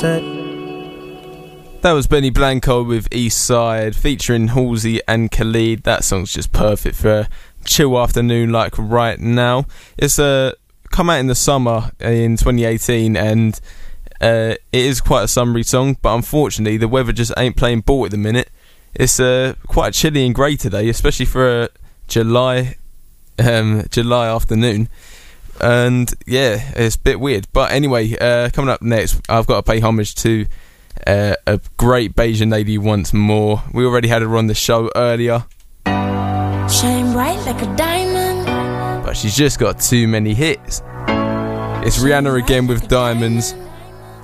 That was Benny Blanco with East Side featuring Halsey and Khalid. That song's just perfect for a chill afternoon like right now. It's come out in the summer in 2018 and it is quite a summery song, but unfortunately the weather just ain't playing ball at the minute. It's quite chilly and grey today, especially for a July afternoon. And yeah, it's a bit weird. But anyway, coming up next, I've got to pay homage to a great Bajan lady once more. We already had her on the show earlier. Shine bright like a diamond. But she's just got too many hits. It's Rihanna again with Diamonds.